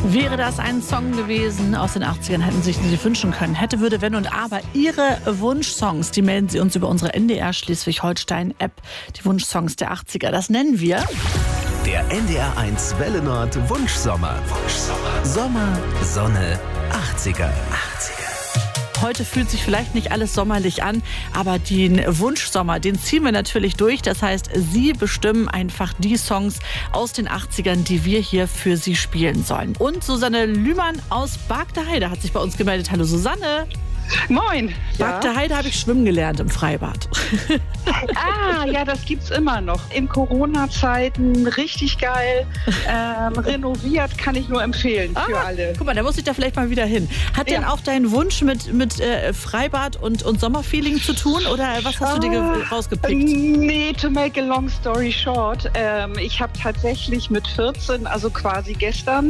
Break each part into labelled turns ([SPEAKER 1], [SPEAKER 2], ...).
[SPEAKER 1] Wäre das ein Song gewesen aus den 80ern, hätten Sie sich wünschen können. Hätte, würde, wenn und aber. Ihre Wunschsongs, die melden Sie uns über unsere NDR Schleswig-Holstein-App. Die Wunschsongs der 80er, das nennen wir
[SPEAKER 2] der NDR1 Welle Nord Wunschsommer. Sommer, Sonne, 80er.
[SPEAKER 1] Heute fühlt sich vielleicht nicht alles sommerlich an, aber den Wunschsommer, den ziehen wir natürlich durch. Das heißt, Sie bestimmen einfach die Songs aus den 80ern, die wir hier für Sie spielen sollen. Und Susanne Lühmann aus Bargteheide hat sich bei uns gemeldet. Hallo Susanne.
[SPEAKER 3] Moin.
[SPEAKER 1] Bargteheide habe ich schwimmen gelernt im Freibad.
[SPEAKER 3] Ja, das gibt's immer noch. In Corona-Zeiten richtig geil. Renoviert, kann ich nur empfehlen für alle.
[SPEAKER 1] Guck mal, da muss ich da vielleicht mal wieder hin. Hat denn auch dein Wunsch mit Freibad und Sommerfeeling zu tun? Oder was hast du dir rausgepickt?
[SPEAKER 3] Nee, to make a long story short. Ich habe tatsächlich mit 14, also quasi gestern,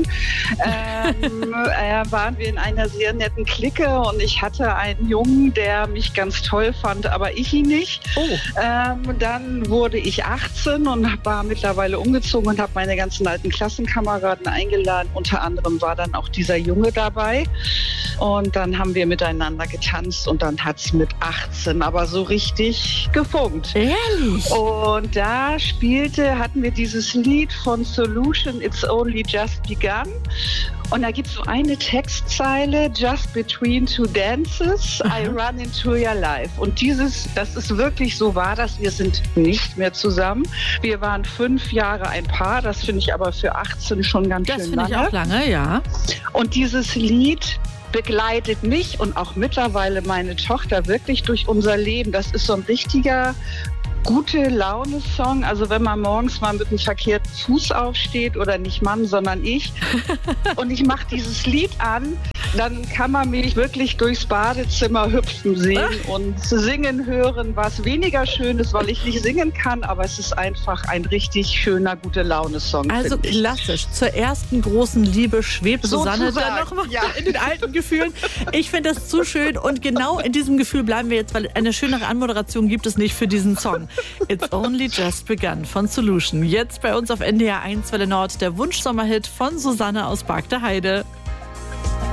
[SPEAKER 3] waren wir in einer sehr netten Clique und ich hatte einen Jungen, der mich ganz toll fand, aber ich ihn nicht. Dann wurde ich 18 und war mittlerweile umgezogen und habe meine ganzen alten Klassenkameraden eingeladen. Unter anderem war dann auch dieser Junge dabei. Und dann haben wir miteinander getanzt und dann hat es mit 18 aber so richtig gefunkt.
[SPEAKER 1] Ehrlich?
[SPEAKER 3] Und da hatten wir dieses Lied von Solution, It's Only Just Begun. Und da gibt es so eine Textzeile, Just between two dances, I run into your life. Und das ist wirklich so wahr, dass wir sind nicht mehr zusammen. Wir waren 5 Jahre ein Paar, das finde ich aber für 18 schon ganz schön lange.
[SPEAKER 1] Das finde ich auch lange, ja.
[SPEAKER 3] Und dieses Lied begleitet mich und auch mittlerweile meine Tochter wirklich durch unser Leben. Das ist so ein richtiger gute Laune-Song, also wenn man morgens mal mit dem verkehrten Fuß aufsteht oder nicht Mann, sondern ich und ich mache dieses Lied an, dann kann man mich wirklich durchs Badezimmer hüpfen sehen und singen hören, was weniger schön ist, weil ich nicht singen kann, aber es ist einfach ein richtig schöner, gute Laune-Song.
[SPEAKER 1] Also klassisch, zur ersten großen Liebe schwebt Susanne
[SPEAKER 3] sozusagen,
[SPEAKER 1] dann noch mal in den alten Gefühlen. Ich finde das zu schön und genau in diesem Gefühl bleiben wir jetzt, weil eine schönere Anmoderation gibt es nicht für diesen Song. It's Only Just Begun von Solution. Jetzt bei uns auf NDR1 Welle Nord, der Wunschsommerhit von Susanne aus Bargteheide.